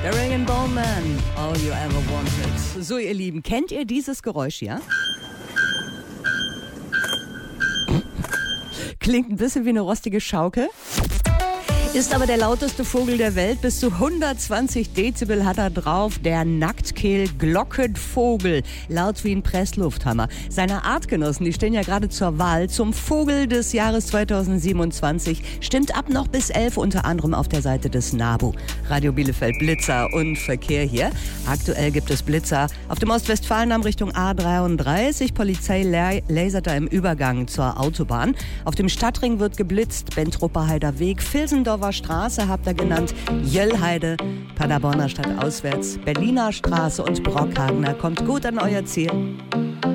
Ring Bone Man, All You Ever Wanted. So, ihr Lieben, kennt ihr dieses Geräusch hier? Klingt ein bisschen wie eine rostige Schaukel. Ist aber der lauteste Vogel der Welt. Bis zu 120 Dezibel hat er drauf. Der Nacktkehl-Glockenvogel. Laut wie ein Presslufthammer. Seine Artgenossen, die stehen ja gerade zur Wahl zum Vogel des Jahres 2027. Stimmt ab noch bis 11, unter anderem auf der Seite des NABU. Radio Bielefeld, Blitzer und Verkehr hier. Aktuell gibt es Blitzer auf dem Ostwestfalendamm Richtung A33. Polizei lasert da im Übergang zur Autobahn. Auf dem Stadtring wird geblitzt. Bentrupperheider Weg, Vilsendorfer Straße habt ihr genannt, Jöllheide, Paderborner Stadt auswärts, Berliner Straße und Brockhagener. Kommt gut an euer Ziel.